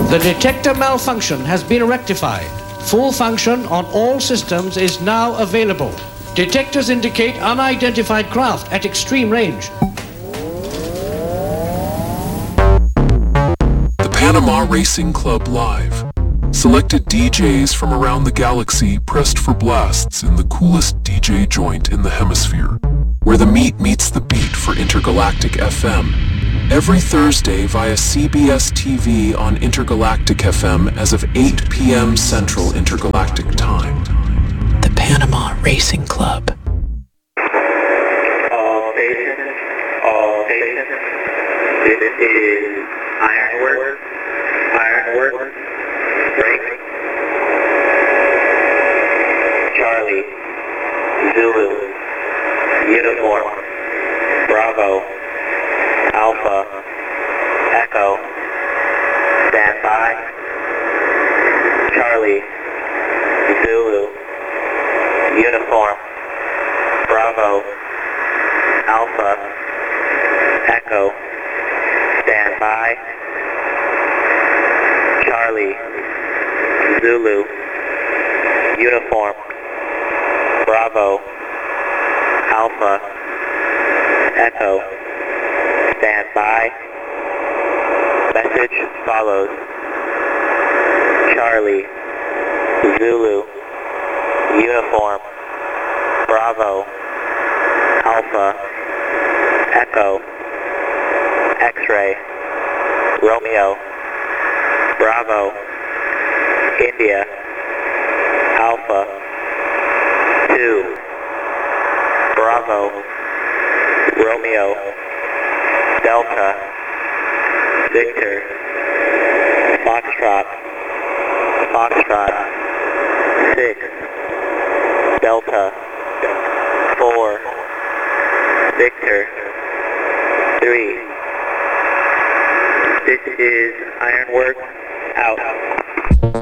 The detector malfunction has been rectified. Full function on all systems is now available. Detectors indicate unidentified craft at extreme range. The Panama Racing Club Live. Selected DJs from around the galaxy pressed for blasts in the coolest DJ joint in the hemisphere, where the meat meets the beat for Intergalactic FM. Every Thursday via CBS TV on Intergalactic FM as of 8 p.m. Central Intergalactic Time. The Panama Racing Club. All stations. This is Ironworks. Break. Charlie. Zulu. Uniform. Bravo. Alpha. Echo. Stand by. Charlie. Zulu. Uniform. Bravo. Alpha. Echo. Stand by. Charlie. Zulu. Uniform. Bravo. Alpha. Echo. Stand by. Message follows. Charlie. Zulu. Uniform. Bravo. Alpha. Echo. X-ray. Romeo. Bravo. India. Alpha. 2. Bravo. Romeo. Delta. Victor. Foxtrot. 6. Delta. 4. Victor. 3. This is Ironworks out.